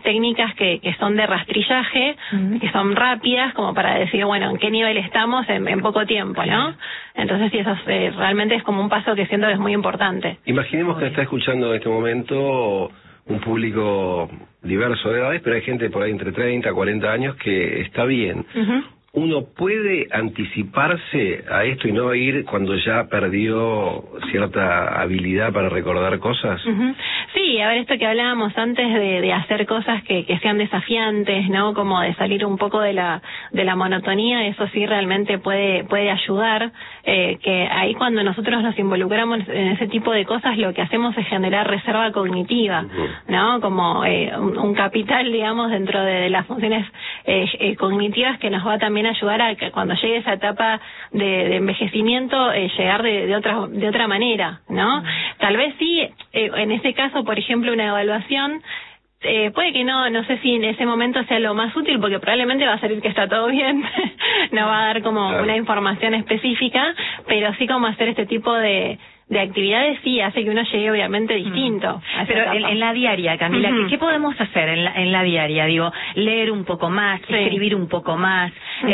técnicas que son de rastrillaje, que son rápidas, como para decir, bueno, en qué nivel estamos en poco tiempo, ¿no? Entonces, sí, eso realmente es como un paso que siento que es muy importante. Imaginemos que está escuchando en este momento un público diverso de edades, pero hay gente por ahí entre 30 y 40 años que está bien. ¿Uno puede anticiparse a esto y no ir cuando ya perdió cierta habilidad para recordar cosas? Sí, a ver, esto que hablábamos antes de hacer cosas que sean desafiantes, ¿no? Como de salir un poco de la monotonía, eso sí realmente puede ayudar, que ahí cuando nosotros nos involucramos en ese tipo de cosas, lo que hacemos es generar reserva cognitiva, ¿no? Como un capital, digamos, dentro de las funciones cognitivas que nos va también a ayudar a que cuando llegue esa etapa de envejecimiento, llegar de otra manera, ¿no? Tal vez sí, en ese caso, por ejemplo, una evaluación, puede que no sé si en ese momento sea lo más útil, porque probablemente va a salir que está todo bien, no va a dar como una información específica, pero sí como hacer este tipo de actividades sí hace que uno llegue obviamente distinto. Pero en la diaria, Camila, ¿qué podemos hacer en la diaria? Digo, leer un poco más, escribir un poco más,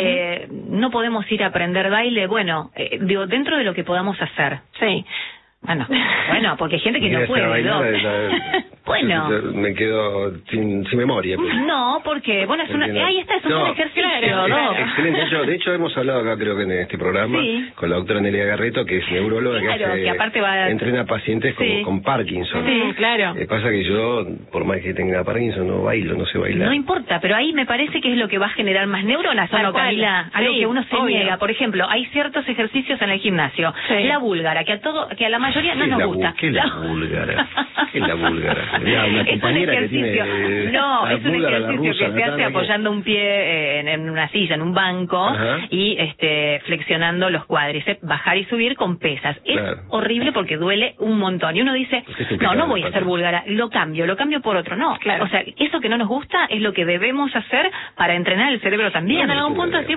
no podemos ir a aprender baile, bueno, digo, dentro de lo que podamos hacer. Sí. Bueno, porque hay gente que no puede, ¿no? Bueno. Me quedo sin memoria. Pues. No, porque, bueno, ahí está, es un buen ejercicio. Excelente. De hecho, hemos hablado acá, creo que en este programa, con la doctora Nelia Garreto, que es neuróloga, que aparte entrena pacientes con Parkinson. Sí, claro. Pasa que yo, por más que tenga Parkinson, no bailo, no sé bailar. No importa, pero ahí me parece que es lo que va a generar más neuronas, ¿o no, Camila? Algo que uno se niega. Por ejemplo, hay ciertos ejercicios en el gimnasio. La búlgara, que a la mayoría no nos gusta. ¿Qué es la búlgara? ¿Qué es la búlgara? Es un ejercicio, es un ejercicio que se hace apoyando un pie en una silla, en un banco, y flexionando los cuádriceps, bajar y subir con pesas. Es horrible porque duele un montón. Y uno dice, no voy a hacer búlgara, lo cambio por otro. No, o sea, eso que no nos gusta es lo que debemos hacer para entrenar el cerebro también. En algún punto sí,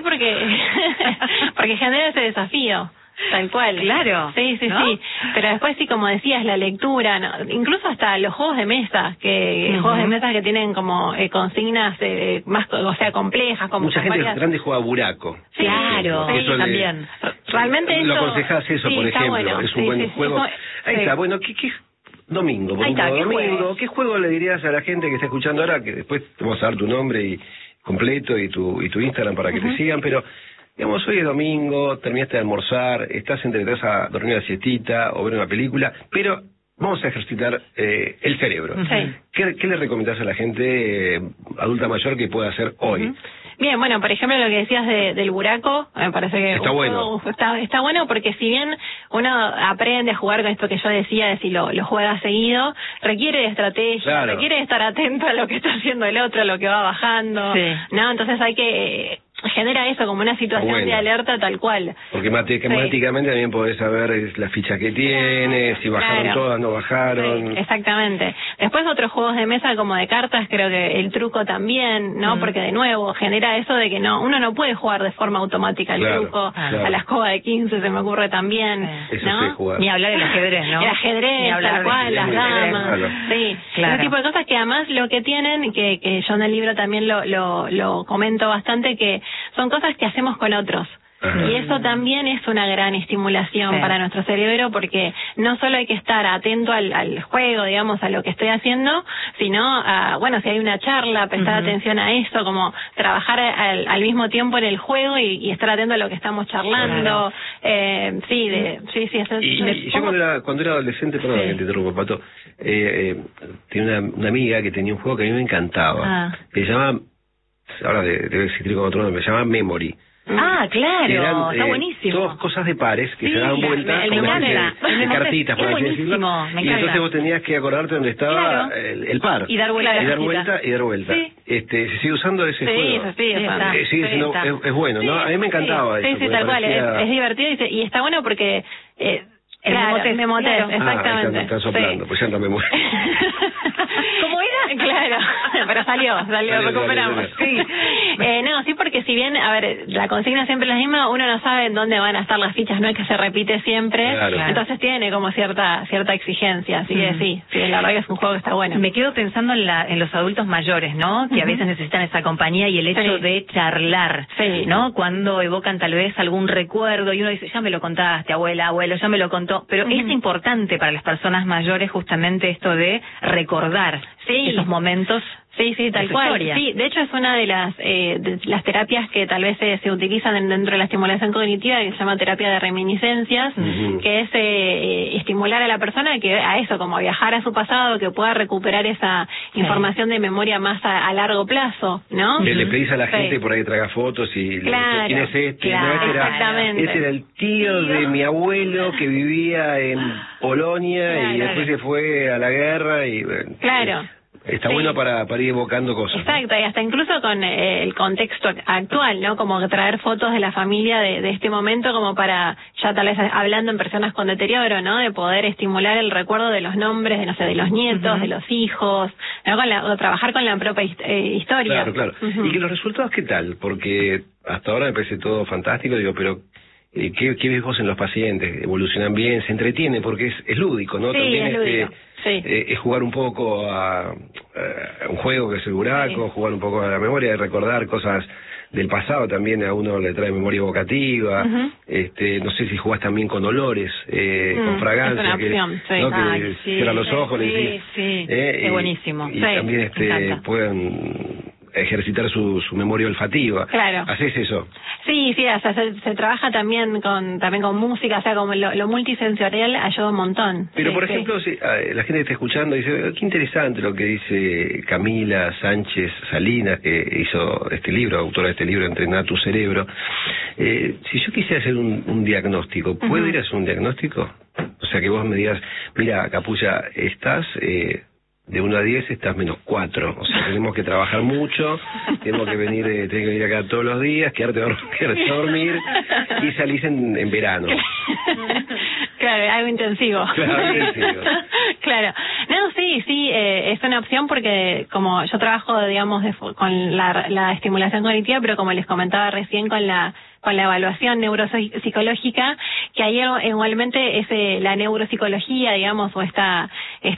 porque genera ese desafío. Tal cual. Claro. Sí. Pero después sí, como decías, la lectura, ¿no? Incluso hasta los juegos de mesa, juegos de mesa que tienen como consignas más, o sea, complejas. Como mucha gente grande juega buraco. Sí, claro, también. Realmente lo aconsejás eso, por ejemplo. Bueno. Es un buen juego. Ahí está, bueno, ¿qué domingo? ¿Qué juego le dirías a la gente que está escuchando ahora? Que después te vamos a dar tu nombre completo y tu Instagram para que te sigan, pero... Digamos, hoy es domingo, terminaste de almorzar, estás entre tres a dormir una siestita o ver una película, pero vamos a ejercitar el cerebro. ¿Qué le recomendás a la gente adulta mayor que pueda hacer hoy? Bien, bueno, por ejemplo, lo que decías del buraco, me parece que está bueno. Está bueno porque si bien uno aprende a jugar con esto que yo decía, de si lo juega seguido, requiere de estrategia, requiere de estar atento a lo que está haciendo el otro, a lo que va bajando, ¿no? Entonces hay que... genera eso como una situación de alerta tal cual. Porque matemáticamente también podés saber la ficha que tiene, si bajaron todas, no bajaron. Sí, exactamente. Después otros juegos de mesa como de cartas, creo que el truco también, ¿no? Porque de nuevo genera eso de que uno no puede jugar de forma automática el truco, a la escoba de 15 se me ocurre también, ¿no? Ni hablar del ajedrez, ¿no? El ajedrez, tal cual, las damas, ese tipo de cosas que además lo que tienen, que yo en el libro también lo comento bastante, que son cosas que hacemos con otros. Y eso también es una gran estimulación para nuestro cerebro, porque no solo hay que estar atento al juego, digamos, a lo que estoy haciendo, sino a, si hay una charla, prestar atención a eso, como trabajar al mismo tiempo en el juego y estar atento a lo que estamos charlando. Yo cuando era adolescente, perdón que te interrumpo, Pato, tenía una amiga que tenía un juego que a mí me encantaba, que se llama, ahora debe existir con otro nombre, se llama Memory. Claro, está buenísimo. Todas cosas de pares que se daban vueltas de cartitas, por así decirlo. Y entonces vos tenías que acordarte dónde estaba el par. Y dar vuelta. Y dar vuelta. Se sigue usando ese juego. Sigue siendo, es bueno, ¿no? A mí me encantaba eso. Sí, tal cual. Es divertido y está bueno porque... el memoteo, exactamente. Están soplando, pues ya no me muero. ¿Cómo era? Claro, pero salió, recuperamos. No, sí, porque si bien, a ver, la consigna siempre es la misma, uno no sabe en dónde van a estar las fichas, no es que se repite siempre, entonces tiene como cierta exigencia, así que sí, la verdad que es un juego que está bueno. Me quedo pensando en los adultos mayores, ¿no? Que a veces necesitan esa compañía y el hecho de charlar, ¿no? Cuando evocan tal vez algún recuerdo y uno dice, ya me lo contaste, abuelo, ya me lo contó, pero es importante para las personas mayores justamente esto de recordar esos momentos. Sí, tal cual. Historia. Sí, de hecho es una de las terapias que tal vez se utilizan dentro de la estimulación cognitiva, que se llama terapia de reminiscencias, que es estimular a la persona que a eso, como a viajar a su pasado, que pueda recuperar esa información de memoria más a largo plazo, ¿no? Que le pedís a la gente por ahí traiga fotos y ¿quién es este? Exactamente. Ese era el tío de mi abuelo que vivía en Polonia y después se fue a la guerra y está bueno para ir evocando cosas. Exacto, y hasta incluso con el contexto actual, ¿no? Como traer fotos de la familia de este momento como para, ya tal vez hablando en personas con deterioro, ¿no? De poder estimular el recuerdo de los nombres, de los nietos, de los hijos, ¿no? O trabajar con la propia historia. Claro. ¿Y que los resultados qué tal? Porque hasta ahora me parece todo fantástico, digo, pero ¿qué ves vos en los pacientes? ¿Evolucionan bien? ¿Se entretienen? Porque es lúdico, ¿no? Sí, también es lúdico. Es jugar un poco a un juego que es el buraco, jugar un poco a la memoria, de recordar cosas del pasado, también a uno le trae memoria evocativa. No sé si jugás también con olores, con fragancia, es una opción, que cierran los ojos, le decís, es buenísimo. Y también pueden ejercitar su memoria olfativa. Claro. ¿Hacés eso? Sí, o sea, se trabaja también con música, o sea, como lo multisensorial ayuda un montón. Pero, por ejemplo, si, la gente que está escuchando dice, qué interesante lo que dice Camila Sánchez Salinas, que hizo este libro, autora de este libro, Entrenar tu cerebro. Si yo quisiera hacer un diagnóstico, ¿puedo ir a hacer un diagnóstico? O sea, que vos me digas, mira, Capulla, estás... de 1 a 10 estás -4, o sea, tenemos que trabajar mucho, tenemos que venir acá todos los días, quedarte a dormir y salís en verano. Claro, algo intensivo. Claro. No, sí, es una opción porque como yo trabajo, digamos, con la estimulación cognitiva, pero como les comentaba recién con la evaluación neuropsicológica, que ahí igualmente es la neuropsicología, digamos, o esta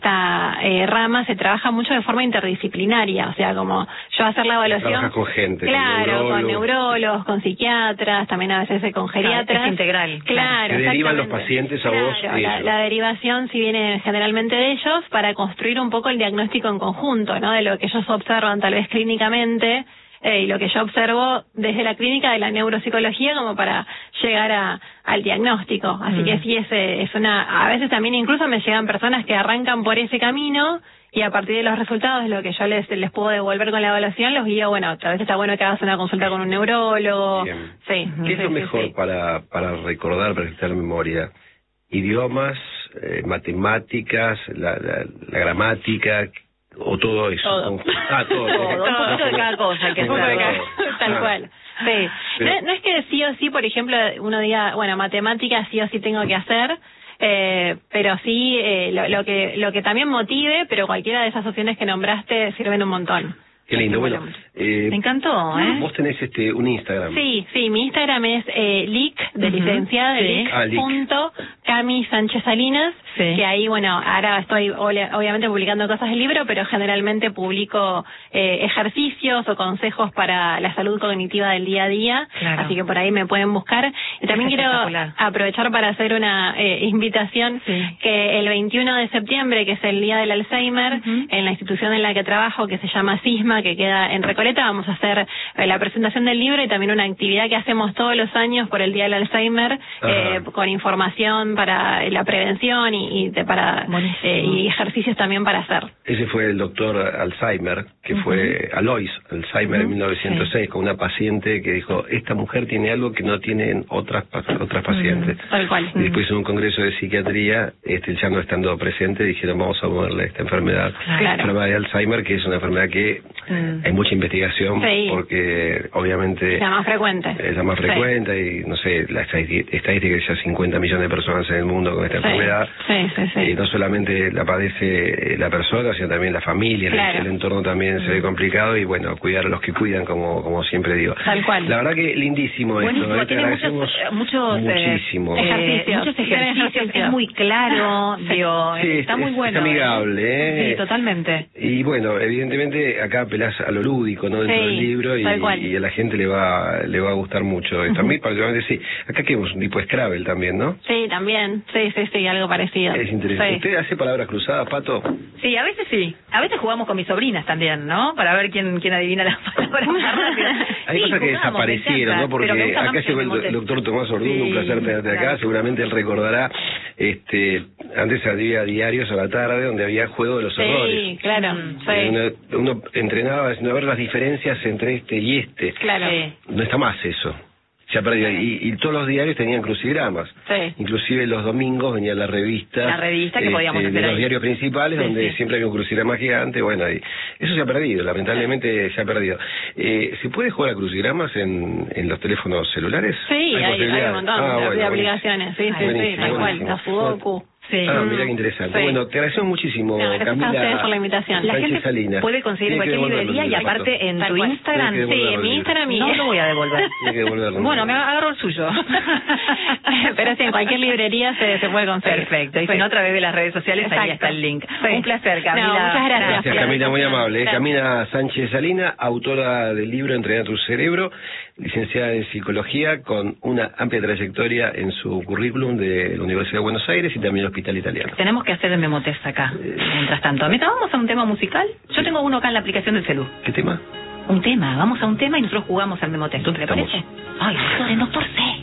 rama se trabaja mucho de forma interdisciplinaria, o sea, como yo hacer la evaluación. Trabajas con gente. Claro, con neurólogos, con psiquiatras, también a veces con geriatras. Es integral. Claro. Que derivan los pacientes a vos. La derivación sí viene generalmente de ellos para construir un poco el diagnóstico en conjunto, ¿no? De lo que ellos observan tal vez clínicamente. Y lo que yo observo desde la clínica de la neuropsicología como para llegar al diagnóstico. Así que sí, es a veces también incluso me llegan personas que arrancan por ese camino y a partir de los resultados de lo que yo les puedo devolver con la evaluación, los guío, bueno, a veces está bueno que hagas una consulta con un neurólogo. Bien. Sí. ¿Qué es lo mejor para recordar, para ejercitar la memoria? ¿Idiomas, matemáticas, la gramática? ¿O todo eso? Todo. Todo. Un poquito de cada cosa hay que saber. Tal cual. Sí. Pero... No es que sí o sí, por ejemplo, uno diga, bueno, matemáticas sí o sí tengo que hacer, pero sí lo que también motive, pero cualquiera de esas opciones que nombraste sirven un montón. Qué lindo, bueno. Me encantó, Vos tenés un Instagram. Sí, mi Instagram es lic, de licenciada, lic.cami Sánchez Salinas, que ahí, bueno, ahora estoy obviamente publicando cosas del libro, pero generalmente publico ejercicios o consejos para la salud cognitiva del día a día, así que por ahí me pueden buscar. Y también quiero aprovechar para hacer una invitación, que el 21 de septiembre, que es el Día del Alzheimer, en la institución en la que trabajo, que se llama CISMA, que queda en Recoleta, vamos a hacer la presentación del libro y también una actividad que hacemos todos los años por el Día del Alzheimer, con información para la prevención y ejercicios también para hacer. Ese fue el doctor Alzheimer, que fue Alois Alzheimer en 1906, con una paciente que dijo, esta mujer tiene algo que no tienen otras pacientes. Tal cual. Y después en un congreso de psiquiatría, ya no estando presente, dijeron, vamos a moverle esta enfermedad, la enfermedad de Alzheimer, que es una enfermedad que hay mucha investigación investigación, porque obviamente es la más frecuente. Es la más frecuente y, no sé, la estadística es ya 50 millones de personas en el mundo con esta enfermedad. Y no solamente la padece la persona, sino también la familia, el entorno también se ve complicado y, bueno, cuidar a los que cuidan, como siempre digo. Tal cual. La verdad que lindísimo esto. Tiene muchos ejercicios, es muy claro, digo, está muy bueno. Es amigable, Sí, totalmente. Y bueno, evidentemente acá apelás a lo lúdico, ¿no? Dentro del libro y a la gente le va a gustar mucho. A mí particularmente sí. Acá queremos un tipo de Scrabble también, ¿no? Sí, también. Sí, algo parecido. Es interesante. ¿Usted hace palabras cruzadas, Pato? Sí, a veces sí. A veces jugamos con mis sobrinas también, ¿no? Para ver quién adivina las palabras más rápidas. Hay cosas que desaparecieron, ¿no? Porque acá llegó el doctor Tomás Orduña, un placer tenerte acá. Seguramente él recordará, antes había diarios a la tarde donde había juego de los horrores. Sí, claro. Uno entrenaba a ver las diferencias entre este y este. Claro. No está más eso. Se ha perdido. Y todos los diarios tenían crucigramas. Inclusive los domingos venía la revista que podíamos hacer de los diarios principales, donde siempre había un crucigrama gigante. Bueno, y eso se ha perdido, lamentablemente se ha perdido. ¿Se puede jugar a crucigramas en los teléfonos celulares? Sí, hay un montón de aplicaciones. Sí, tal cual. La Sudoku. Mira qué interesante. Bueno, te agradecemos muchísimo, gracias Camila. a ustedes por la invitación. La gente Salinas puede conseguir cualquier librería y aparte en tu Instagram. Sí, en mi Instagram no lo voy a devolver. Bueno, me agarro el suyo. Pero sí, en cualquier librería se puede conseguir. Perfecto. Y si no, a través de las redes sociales, ahí está el link. Un placer, Camila. Muchas gracias. Gracias, Camila, muy amable. Camila Sánchez Salinas, autora del libro Entrenar tu cerebro, licenciada en Psicología, con una amplia trayectoria en su currículum de la Universidad de Buenos Aires y también el Hospital Italiano. Tenemos que hacer el memotest acá, mientras tanto. ¿Vamos a un tema musical? Yo tengo uno acá en la aplicación del celu. ¿Qué tema? Un tema, vamos a un tema y nosotros jugamos al memotest. ¿Dónde ¿Te parece? Ay, doctor C.